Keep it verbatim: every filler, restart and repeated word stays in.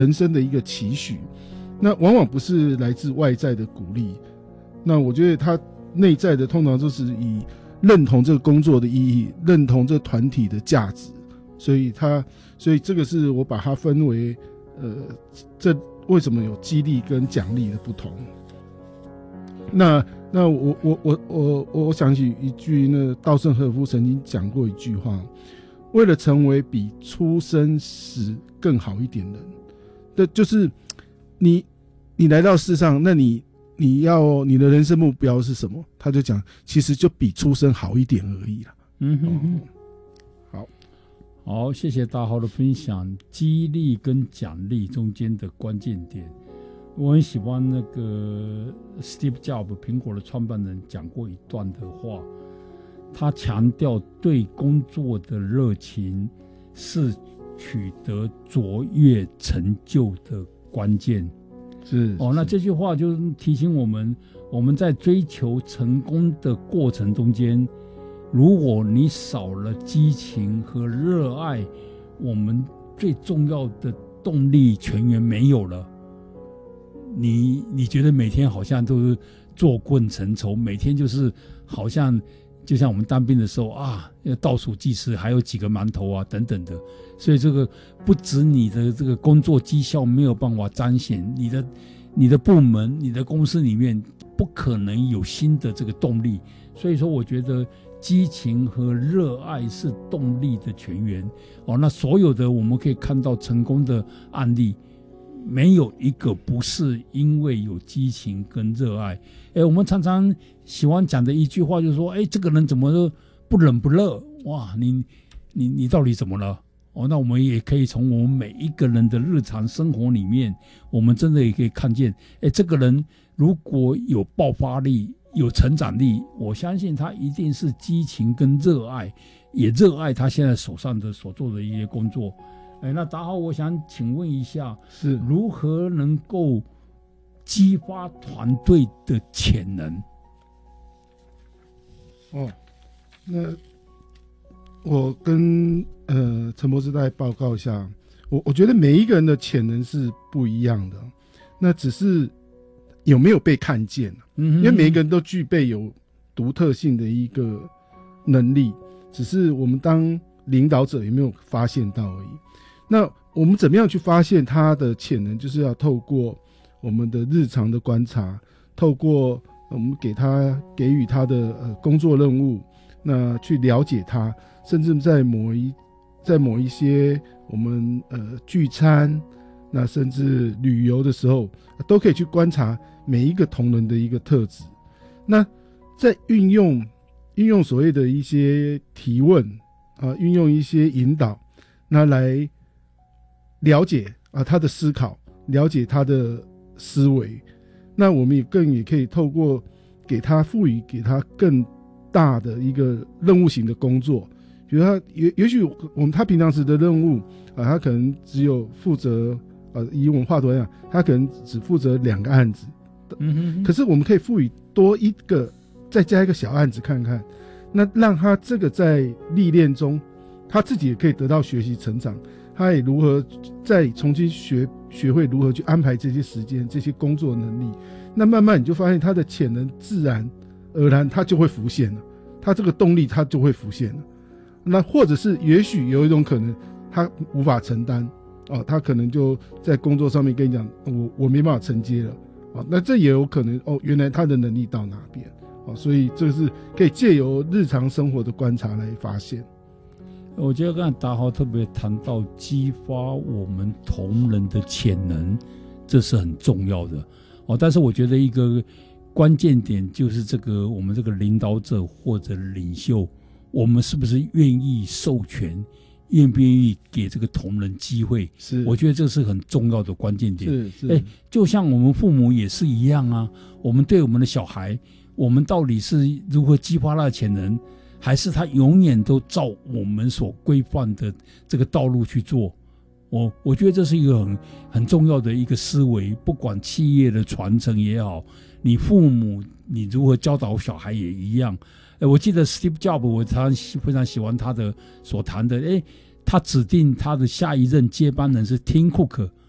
人生的一个期许，那往往不是来自外在的鼓励。那我觉得他内在的通常都是以认同这个工作的意义，认同这个团体的价值，所以他所以这个是我把它分为呃，这为什么有激励跟奖励的不同。那那我我我我我想起一句，那稻盛和夫曾经讲过一句话，为了成为比出生时更好一点人，这就是你你来到世上，那你你要你的人生目标是什么？他就讲，其实就比出生好一点而已啦。 嗯哼哼， 好， 好，谢谢大豪的分享，激励跟奖励中间的关键点。我很喜欢那个 Steve Jobs 苹果的创办人讲过一段的话，他强调对工作的热情是取得卓越成就的关键。 是哦，那这句话就提醒我们，我们在追求成功的过程中间，如果你少了激情和热爱，我们最重要的动力泉源没有了，你你觉得每天好像都是坐困成愁，每天就是好像就像我们当兵的时候啊，要倒数计时，还有几个馒头啊等等的，所以这个不止你的这个工作绩效没有办法彰显，你的你的部门、你的公司里面不可能有新的这个动力。所以说，我觉得激情和热爱是动力的泉源。哦，那所有的我们可以看到成功的案例，没有一个不是因为有激情跟热爱。哎，我们常常喜欢讲的一句话就是说，哎，这个人怎么都不冷不热？哇，你你你到底怎么了？哦，那我们也可以从我们每一个人的日常生活里面，我们真的也可以看见，哎，这个人如果有爆发力、有成长力，我相信他一定是激情跟热爱，也热爱他现在手上的所做的一些工作。哎，那达豪，我想请问一下， 是如何能够激发团队的潜能？ 哦，那我跟呃陈博士再报告一下，我我觉得每一个人的潜能是不一样的，那只是有没有被看见，嗯，因为每一个人都具备有独特性的一个能力，只是我们当领导者有没有发现到而已。那我们怎么样去发现他的潜能，就是要透过我们的日常的观察，透过我们给他给予他的呃工作任务，那去了解他，甚至在某一在某一些我们呃聚餐，那甚至旅游的时候，都可以去观察每一个同仁的一个特质。那在运用运用所谓的一些提问啊，运用一些引导，那来了解啊他的思考，了解他的思维。那我们也更也可以透过给他赋予给他更大的一个任务型的工作，比如他也也许我们他平常时的任务啊，他可能只有负责呃，以我们画图来讲，他可能只负责两个案子，嗯哼哼，可是我们可以赋予多一个，再加一个小案子看看，那让他这个在历练中，他自己也可以得到学习成长，他也如何再重新学学会如何去安排这些时间、这些工作能力，那慢慢你就发现他的潜能自然而然他就会浮现了，他这个动力他就会浮现了。那或者是也许有一种可能，他无法承担。哦，他可能就在工作上面跟你讲，我我没办法承接了，哦，那这也有可能哦，原来他的能力到哪边，哦，所以这个是可以借由日常生活的观察来发现。 我觉得刚才达豪特别谈到激发我们同仁的潜能，这是很重要的哦。但是我觉得一个关键点就是这个，我们这个领导者或者领袖，我们是不是愿意授权？愿不愿意给这个同仁机会？是，我觉得这是很重要的关键点。是是，哎，就像我们父母也是一样啊。我们对我们的小孩，我们到底是如何激发他的潜能，还是他永远都照我们所规范的这个道路去做？我我觉得这是一个很很重要的一个思维。不管企业的传承也好，你父母你如何教导小孩也一样。我记得 Steve Jobs 我常非常喜欢他的所谈的，诶，他指定他的下一任接班人是 Tim Cook，